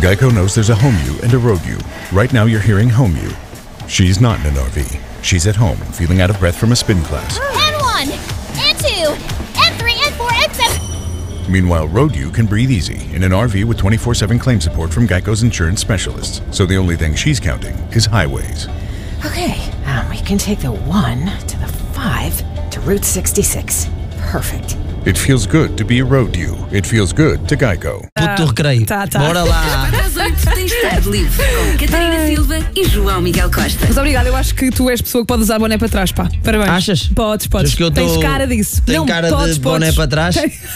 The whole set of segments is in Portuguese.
Geico knows there's a home you and a road you. Right now you're hearing home you. She's not in an RV. She's at home, feeling out of breath from a spin class. N1, N2, N3, N4, N7. Meanwhile, road you can breathe easy in an RV with 24/7 claim support from Geico's insurance specialists. So the only thing she's counting is highways. Okay, we can take the 1 to the 5 to Route 66. Perfect. It feels good to be a road you. It feels good to Geico. Puto do recreio. Tá. Bora lá. Às 8 tens tarde livre com Catarina Silva e João Miguel Costa. Mas obrigada, eu acho que tu és a pessoa que pode usar boné para trás, pá. Parabéns. Achas? Podes. Achas que eu Tens cara disso. Tenho Não, cara podes, de boné para trás?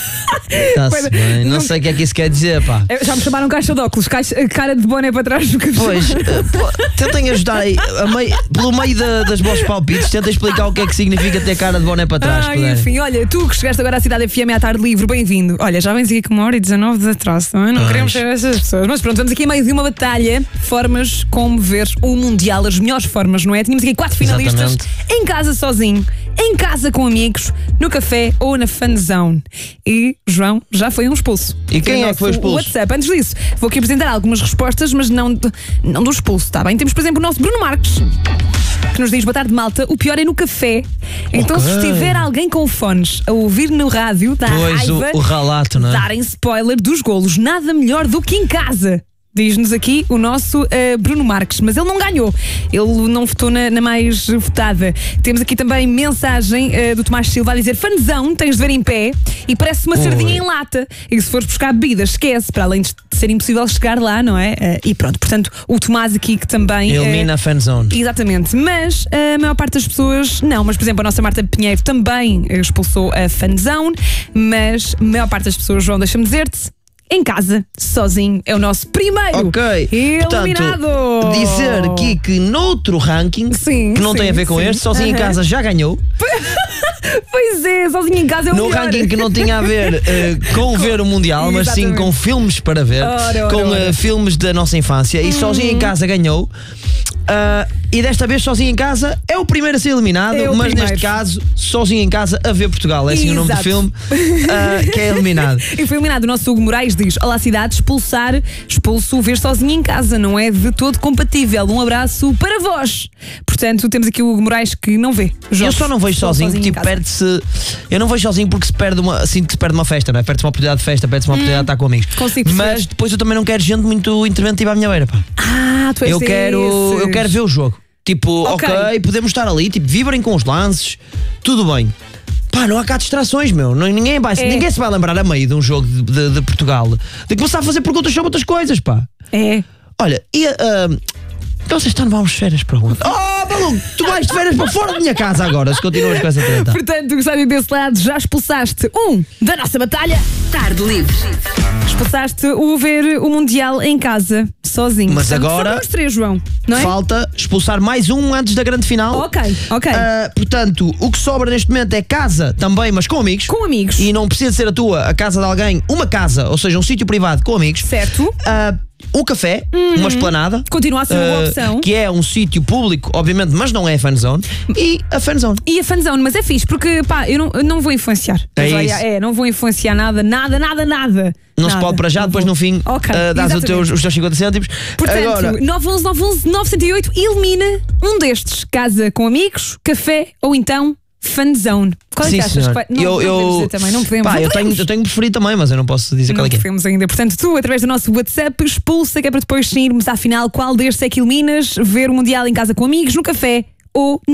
Está-se bem. Não sei o que é que isso quer dizer, pá. Já me chamaram caixa de óculos, cara de boné para trás do que Pois, tentem ajudar aí, pelo meio das vossos palpites, tentem explicar o que é que significa ter cara de boné para trás. Enfim, olha, tu que chegaste agora à Cidade FM à tarde livre, bem-vindo. Olha, já vens aqui com 1h19 de atraso, não é? Não queremos ser essas pessoas. Mas pronto, vamos aqui em meio de uma batalha. Formas como ver o Mundial, as melhores formas, não é? Tínhamos aqui 4 finalistas. Exatamente. Em casa sozinho, em casa com amigos, no café ou na fanzone. E João já foi um expulso. E quem é que foi expulso? WhatsApp. Antes disso, vou aqui apresentar algumas respostas, mas não do expulso, está bem? Temos, por exemplo, o nosso Bruno Marques, que nos diz: boa tarde, malta, o pior é no café. Então, se estiver alguém com fones a ouvir no rádio, dá raiva o relato, não é? darem spoiler dos golos. Nada melhor do que em casa. Diz-nos aqui o nosso Bruno Marques, mas ele não ganhou. Ele não votou na mais votada. Temos aqui também mensagem do Tomás Silva a dizer: fanzão, tens de ver em pé e parece uma sardinha em lata. E se fores buscar bebidas, esquece, para além de ser impossível chegar lá, não é? E pronto, portanto, o Tomás aqui que também elimina a fanzone. Exatamente, mas a maior parte das pessoas não. Mas, por exemplo, a nossa Marta Pinheiro também expulsou a fanzone. Mas a maior parte das pessoas, João, deixa-me dizer-te, em casa, sozinho, é o nosso primeiro eliminado. Portanto, dizer aqui que noutro ranking, que não tem a ver com este, sozinho em casa já ganhou. Pois é, sozinho em casa é o No melhor. ranking que não tinha a ver com ver o Mundial, mas sim com filmes para ver, com filmes da nossa infância. E sozinho em casa ganhou. E desta vez sozinho em casa é o primeiro a ser eliminado, mas neste caso sozinho em casa a ver Portugal. É assim o nome do filme que é eliminado. E foi eliminado. O nosso Hugo Moraes diz: olá cidade, expulso ver sozinho em casa, não é de todo compatível. Um abraço para vós. Portanto, temos aqui o Hugo Moraes que não vê jogos. Eu só não vejo sozinho, tipo, perde-se. Eu não vejo sozinho porque se perde uma festa, não é? Perde-se uma oportunidade de festa, perde-se uma oportunidade de estar com amigos. Mas depois eu também não quero gente muito interventiva à minha beira, pá. Tu és eu quero ver o jogo. Tipo, ok, podemos estar ali, tipo, vibrem com os lances, tudo bem. Pá, não há cá distrações, meu. Ninguém se vai lembrar a meio de um jogo de Portugal de começar a fazer perguntas sobre outras coisas, pá. Olha, então vocês estão vamos férias para onde? Oh, maluco, tu vais de férias para fora da minha casa agora, se continuas com essa treta. Portanto, gostado desse lado, já expulsaste da nossa batalha. Tarde livre. Expulsaste o ver o Mundial em casa, sozinho. Mas portanto, agora os 3, João, não é? Falta expulsar mais um antes da grande final. Ok. Portanto, o que sobra neste momento é casa também, mas com amigos. Com amigos. E não precisa ser a tua, a casa de alguém, uma casa, ou seja, um sítio privado com amigos. Certo. O café, uma esplanada. Continua a ser uma boa opção. Que é um sítio público, obviamente, mas não é a fanzone. E a fanzone. Mas é fixe, porque pá, eu não vou influenciar. Não vou influenciar nada. Não se pode para já, depois no fim dás os teus 50 cêntimos. Portanto, agora 911-911-908 elimina um destes. Casa com amigos, café ou então fanzone. Qual é que achas que vai? Não podemos dizer também, não podemos. Pá, eu tenho preferido também, mas eu não posso dizer qual é que é. Não podemos ainda. Portanto, tu, através do nosso WhatsApp, expulsa, que é para depois irmos à final. Qual destes é que eliminas? Ver o Mundial em casa com amigos, no café ou